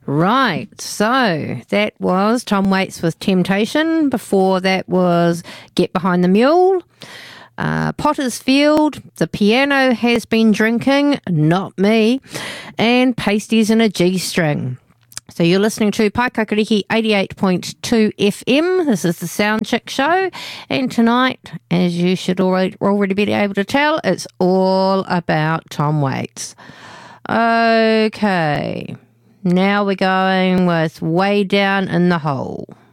Right, so that was Tom Waits with Temptation. Before that was Get Behind the Mule. Potter's Field, The Piano Has Been Drinking, Not Me, and Pasties in a G-String. So you're listening to Paikakariki 88.2 FM. This is the Sound Check Show. And tonight, as you should already be able to tell, it's all about Tom Waits. Okay, now we're going with Way Down in the Hole.